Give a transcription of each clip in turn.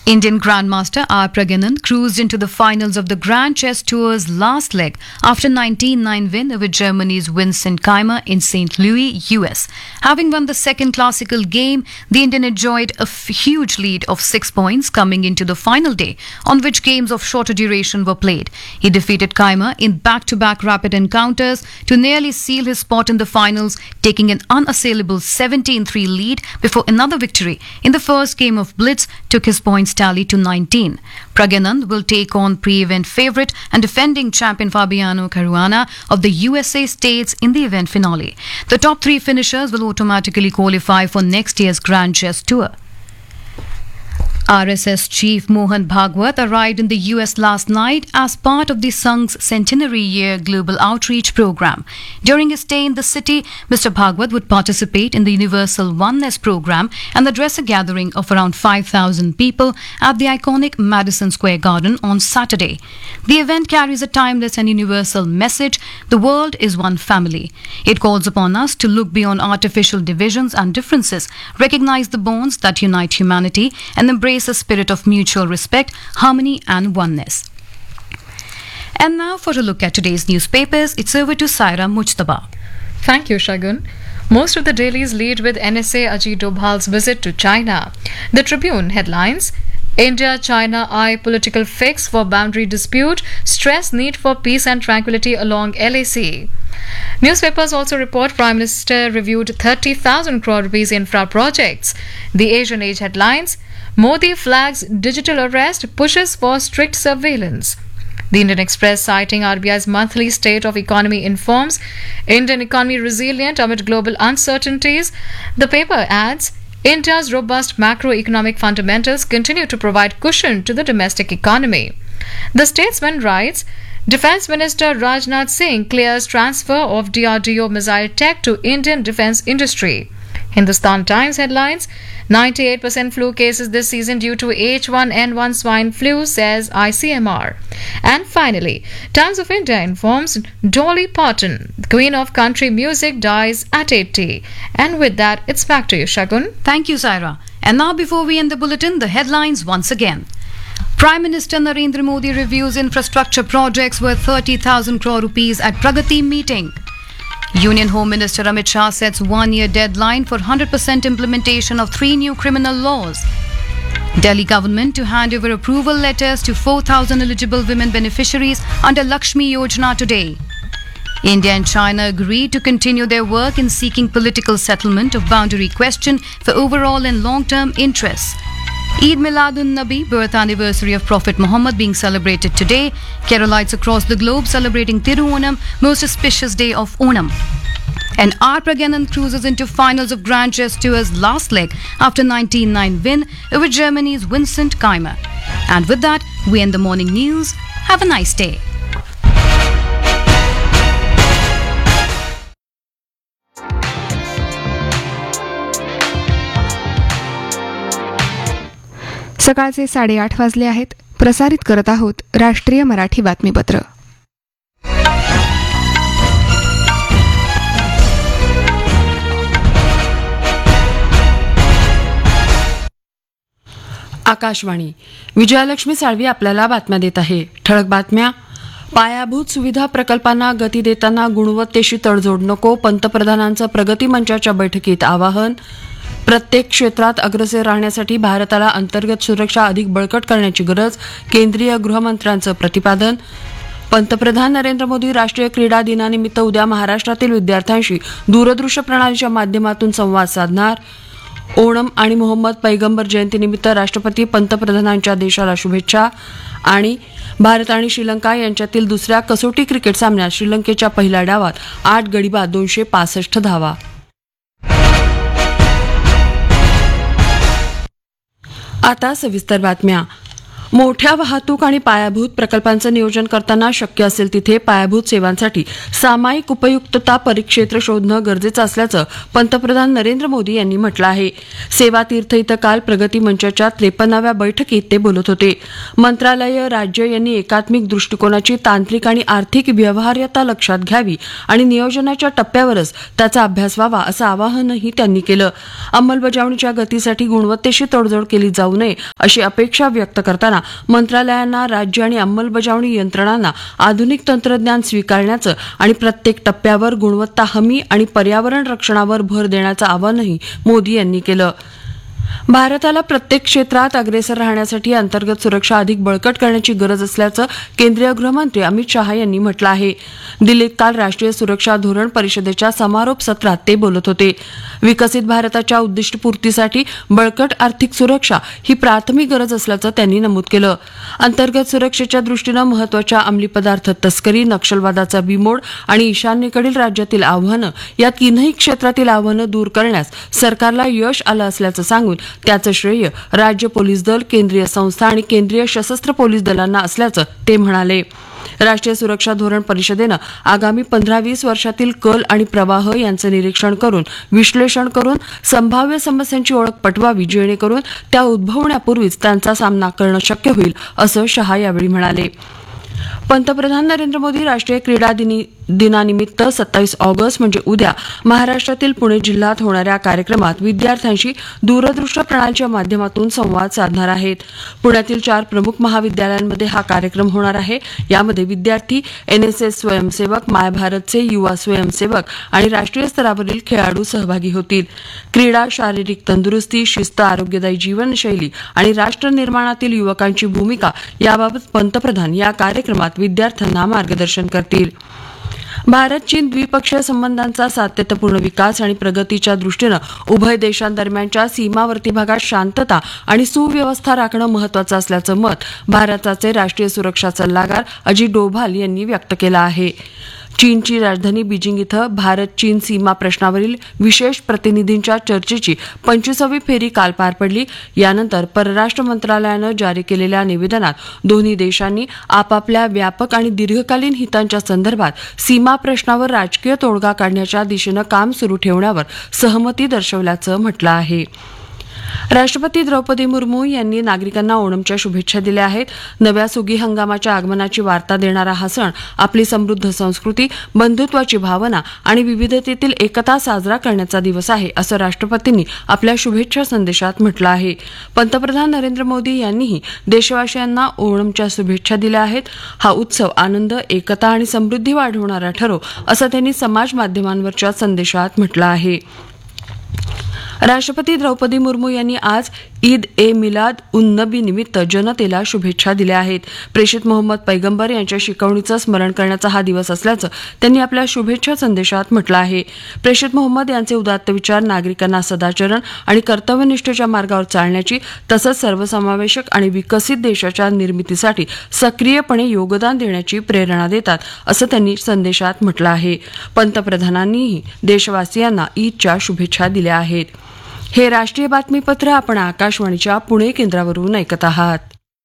Indian Grandmaster R. Pragyanan cruised into the finals of the Grand Chess Tour's last leg after 19-9 win over Germany's Vincent Keimer in St. Louis, US. Having won the second classical game, the Indian enjoyed a huge lead of 6 points coming into the final day, on which games of shorter duration were played. He defeated Keimer in back-to-back rapid encounters to nearly seal his spot in the finals, taking an unassailable 17-3 lead before another victory in the first game of Blitz took his points tally to 19. Pragyanan will take on pre-event favourite and defending champion Fabiano Caruana of the USA States in the event finale. The top 3 finishers will automatically qualify for next year's Grand Chess Tour. RSS Chief Mohan Bhagwat arrived in the US last night as part of the Sangh's Centenary Year Global Outreach Program. During his stay in the city, Mr. Bhagwat would participate in the Universal Oneness Program and address a gathering of around 5,000 people at the iconic Madison Square Garden on Saturday. The event carries a timeless and universal message: the world is one family. It calls upon us to look beyond artificial divisions and differences, recognize the bonds that unite humanity, and embrace a spirit of mutual respect, harmony and oneness. And now for a look at today's newspapers, it's over to Saira Mujtaba. Thank you, Shagun. Most of the dailies lead with NSA Ajit Dobhal's visit to China. The Tribune headlines: India-China eye political fix for boundary dispute, stress need for peace and tranquility along LAC. Newspapers also report Prime Minister reviewed 30,000 crore rupees infra projects. The Asian Age headlines: Modi flags digital arrest, pushes for strict surveillance. The Indian Express, citing RBI's monthly state of economy, informs Indian economy resilient amid global uncertainties. The paper adds, India's robust macroeconomic fundamentals continue to provide cushion to the domestic economy. The Statesman writes, Defence Minister Rajnath Singh clears transfer of DRDO missile tech to Indian defence industry. Hindustan Times headlines: 98% flu cases this season due to H1N1 swine flu, says ICMR. And finally, Times of India informs Dolly Parton, Queen of Country Music, dies at 80. And with that, it's back to you, Shagun. Thank you, Saira. And now before we end the bulletin, the headlines once again. Prime Minister Narendra Modi reviews infrastructure projects worth 30,000 crore rupees at Pragati meeting. Union Home Minister Amit Shah sets one-year deadline for 100% implementation of 3 new criminal laws. Delhi government to hand over approval letters to 4,000 eligible women beneficiaries under Lakshmi Yojana today. India and China agreed to continue their work in seeking political settlement of boundary question for overall and long-term interests. Eid Miladun-Nabi, birth anniversary of Prophet Muhammad, being celebrated today. Keralites across the globe celebrating Tiruonam, most auspicious day of Onam. And R. Pragyanan cruises into finals of Grand Chess Tour's last leg after 19-9 win over Germany's Vincent Keimer. And with that, we end the morning news. Have a nice day. सकाळचे 8:30 वाजले आहेत. प्रसारित करत आहोत राष्ट्रीय मराठी बातमीपत्र. आकाशवाणी. विजयालक्ष्मी साळवी आपल्याला बातम्या देत आहे. ठळक बातम्या. पायाभूत सुविधा प्रकल्पांना गती देताना गुणवत्तेशी तडजोड नको, पंतप्रधानांचं प्रगती मंचाच्या बैठकीत आवाहन. प्रत्येक क्षेत्रात अग्रेसर राहण्यासाठी भारताला अंतर्गत सुरक्षा अधिक बळकट करण्याची गरज, केंद्रीय गृहमंत्र्यांचं प्रतिपादन. पंतप्रधान नरेंद्र मोदी राष्ट्रीय क्रीडा दिनानिमित्त उद्या महाराष्ट्रातील विद्यार्थ्यांशी दूरदृश्य प्रणालीच्या माध्यमातून संवाद साधणार. ओणम आणि मोहम्मद पैगंबर जयंतीनिमित्त राष्ट्रपती पंतप्रधानांच्या देशाला शुभेच्छा. आणि भारत आणि श्रीलंका यांच्यातील दुसऱ्या कसोटी क्रिकेट सामन्यात श्रीलंकेच्या पहिल्या डावात 8 गडी बाद 265 धावा. आता सविस्तर बातम्या. मोठ्या वाहतूक आणि पायाभूत प्रकल्पांचं नियोजन करताना शक्य असेल तिथे पायाभूत सेवांसाठी सामायिक उपयुक्तता परिक्षेत्र शोधणं गरजेचं असल्याचं पंतप्रधान नरेंद्र मोदी यांनी म्हटलं आहे. सेवा तीर्थ इथं काल प्रगती मंचाच्या 53व्या बैठकीत ते बोलत होते. मंत्रालय, राज्य यांनी एकात्मिक दृष्टिकोनाची तांत्रिक आणि आर्थिक व्यवहार्यता लक्षात घ्यावी आणि नियोजनाच्या टप्प्यावरच त्याचा अभ्यास व्हावा असं आवाहनही त्यांनी केलं. अंमलबजावणीच्या गतीसाठी गुणवत्तेशी तडजोड केली जाऊ नये अशी अपेक्षा व्यक्त करताना मंत्रालयांना, राज्य आणि अंमलबजावणी यंत्रणांना आधुनिक तंत्रज्ञान स्वीकारण्याचं आणि प्रत्येक टप्प्यावर गुणवत्ता हमी आणि पर्यावरण रक्षणावर भर देण्याचं आवाहनही मोदी यांनी केलं. भारताला प्रत्येक क्षेत्रात अग्रेसर राहण्यासाठी अंतर्गत सुरक्षा अधिक बळकट करण्याची गरज असल्याचं केंद्रीय गृहमंत्री अमित शहा यांनी म्हटलं आहे. दिल्लीत काल राष्ट्रीय सुरक्षा धोरण परिषदेच्या समारोप सत्रात ते बोलत होते. विकसित भारताच्या उद्दिष्टपूर्तीसाठी बळकट आर्थिक सुरक्षा ही प्राथमिक गरज असल्याचं त्यांनी नमूद केलं. अंतर्गत सुरक्षेच्या दृष्टीनं महत्वाच्या अंमली पदार्थ तस्करी, नक्षलवादाचा बिमोड आणि ईशान्येकडील राज्यातील आव्हानं या तीनही क्षेत्रातील आव्हानं दूर करण्यास सरकारला यश आलं असल्याचं सांगून त्याचं श्रेय राज्य पोलीस दल, केंद्रीय संस्था आणि केंद्रीय सशस्त्र पोलीस दलांना असल्याचं ते म्हणाले. राष्ट्रीय सुरक्षा धोरण परिषदेनं आगामी 15-20 वर्षातील कल आणि प्रवाह यांचं निरीक्षण करून विश्लेषण करून संभाव्य समस्यांची ओळख पटवावी, जेणेकरून त्या उद्भवण्यापूर्वीच त्यांचा सामना करणं शक्य होईल असं शहा यावेळी म्हणाले. पंतप्रधान नरेंद्र मोदी राष्ट्रीय क्रीडा दिनानिमित्त 27 ऑगस्ट म्हणजे उद्या महाराष्ट्रातील पुणे जिल्ह्यात होणाऱ्या कार्यक्रमात विद्यार्थ्यांशी दूरदृश्य प्रणालीच्या माध्यमातून संवाद साधणार आहेत. पुण्यातील 4 प्रमुख महाविद्यालयांमध्ये हा कार्यक्रम होणार आहे. यामध्ये विद्यार्थी, एनएसएस स्वयंसेवक, माय भारतचे युवा स्वयंसेवक आणि राष्ट्रीय स्तरावरील खेळाडू सहभागी होतील. क्रीडा, शारीरिक तंदुरुस्ती, शिस्त, आरोग्यदायी जीवनशैली आणि राष्ट्र निर्माणातील युवकांची भूमिका याबाबत पंतप्रधान या कार्यक्रमात विद्यार्थ्यांना मार्गदर्शन करतील. भारत चीन द्विपक्षीय संबंधांचा सातत्यपूर्ण विकास आणि प्रगतीच्या दृष्टीनं उभय देशांदरम्यानच्या सीमावर्ती भागात शांतता आणि सुव्यवस्था राखणं महत्वाचं असल्याचं मत भारताचे राष्ट्रीय सुरक्षा सल्लागार अजित डोभाल यांनी व्यक्त केलं आहे. चीनची राजधानी बीजिंग इथं भारत चीन सीमा प्रश्नावरील विशेष प्रतिनिधींच्या चर्चेची 25वी फेरी काल पार पडली. यानंतर परराष्ट्र मंत्रालयानं जारी केलेल्या निवेदनात दोन्ही देशांनी आपापल्या व्यापक आणि दीर्घकालीन हितांच्या संदर्भात सीमा प्रश्नावर राजकीय तोडगा काढण्याच्या दिशेनं काम सुरू ठेवण्यावर सहमती दर्शवल्याचं म्हटलं आहे. राष्ट्रपती द्रौपदी मुर्मू यांनी नागरिकांना ओणमच्या शुभेच्छा दिल्या आहेत. नव्या सुगी हंगामाच्या आगमनाची वार्ता देणारा हा सण आपली समृद्ध संस्कृती, बंधुत्वाची भावना आणि विविधतेतील एकता साजरा करण्याचा दिवस आहे असं राष्ट्रपतींनी आपल्या शुभेच्छा संदेशात म्हटलं आहे. पंतप्रधान नरेंद्र मोदी यांनीही देशवासियांना ओणमच्या शुभेच्छा दिल्या आहेत. हा उत्सव आनंद, एकता आणि समृद्धी वाढवणारा ठरो असं त्यांनी समाज माध्यमांवरच्या संदेशात म्हटलं आहे. राष्ट्रपती द्रौपदी मुर्मू यांनी आज ईद ए मिलाद उन नबी निमित्त जनतेला शुभेच्छा दिल्या आहेत. प्रेषित मोहम्मद पैगंबर यांच्या शिकवणीचं स्मरण करण्याचा हा दिवस असल्याचं त्यांनी आपल्या शुभेच्छा संदेशात म्हटलं आहे. प्रेषित मोहम्मद यांचे उदात्त विचार नागरिकांना सदाचरण आणि कर्तव्यनिष्ठेच्या मार्गावर चालण्याची तसंच सर्वसमावेशक आणि विकसित देशाच्या निर्मितीसाठी सक्रियपणे योगदान देण्याची प्रेरणा देतात असं त्यांनी संदेशात म्हटलं आहे. पंतप्रधानांनीही देशवासियांना ईदच्या शुभेच्छा दिल्या आहेत. हे राष्ट्रीय बातमीपत्र आपण आकाशवाणीच्या पुणे केंद्रावरून ऐकत आहात.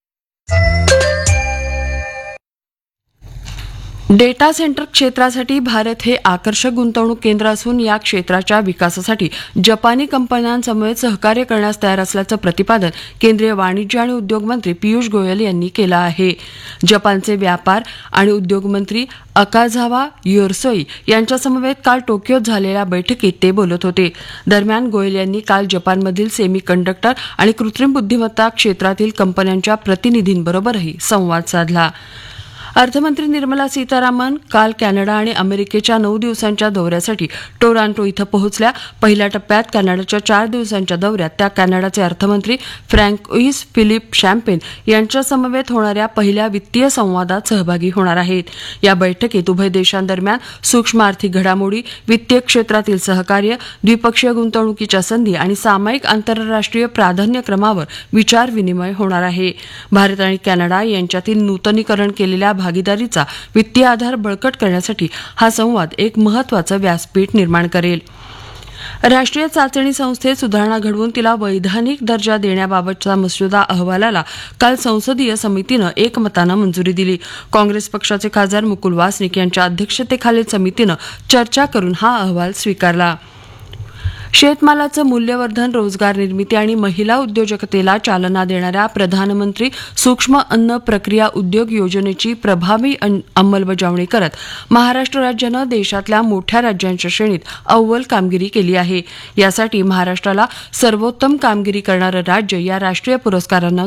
डेटा सेंटर क्षेत्रासाठी भारत हे आकर्षक गुंतवणूक केंद्र असून या क्षेत्राच्या विकासासाठी जपानी कंपन्यांसमवेत सहकार्य करण्यास तयार असल्याचं प्रतिपादन केंद्रीय वाणिज्य आणि उद्योग मंत्री पियुष गोयल यांनी केलं आहे. जपानचे व्यापार आणि उद्योग मंत्री अकाझावा योरसोई यांच्यासमवेत काल टोकियोत झालेल्या बैठकीत ते बोलत होते. दरम्यान गोयल यांनी काल जपानमधील सेमीकंडक्टर आणि कृत्रिम बुद्धिमत्ता क्षेत्रातील कंपन्यांच्या प्रतिनिधींबरोबरही संवाद साधला. अर्थमंत्री निर्मला सीतारामन काल कॅनडा आणि अमेरिकेच्या 9 दिवसांच्या दौऱ्यासाठी टोरंटो इथं पोहोचल्या. पहिल्या टप्प्यात कॅनडाच्या 4 दिवसांच्या दौऱ्यात त्या कॅनडाचे अर्थमंत्री फ्रँकोइस फिलिप शॅम्पेन यांच्या समवेत होणाऱ्या पहिल्या वित्तीय संवादात सहभागी होणार आहेत. या बैठकीत उभय देशांदरम्यान सूक्ष्म आर्थिक घडामोडी, वित्तीय क्षेत्रातील सहकार्य, द्विपक्षीय गुंतवणुकीच्या संधी आणि सामायिक आंतरराष्ट्रीय प्राधान्यक्रमावर विचारविनिमय होणार आहे. भारत आणि कॅनडा यांच्यातील नूतनीकरण केलेल्या भागीदारीचा वित्तीय आधार बळकट करण्यासाठी हा संवाद एक महत्त्वाचं व्यासपीठ निर्माण करेल. राष्ट्रीय चाचणी संस्थेत सुधारणा घडवून तिला वैधानिक दर्जा देण्याबाबतचा मसुदा अहवालाला काल संसदीय समितीनं एकमतानं मंजुरी दिली. काँग्रेस पक्षाचे खासदार मुकुल वासनिक यांच्या अध्यक्षतेखालील समितीनं चर्चा करून हा अहवाल स्वीकारला. शेतमालाचं मूल्यवर्धन, रोजगार निर्मिती आणि महिला उद्योजकतेला चालना देणाऱ्या प्रधानमंत्री सूक्ष्म अन्न प्रक्रिया उद्योग योजनेची प्रभावी अंमलबजावणी करत महाराष्ट्र राज्यानं देशातल्या मोठ्या राज्यांच्या श्रेणीत अव्वल कामगिरी केली आहे. यासाठी महाराष्ट्राला सर्वोत्तम कामगिरी करणारं राज्य या राष्ट्रीय पुरस्कारानं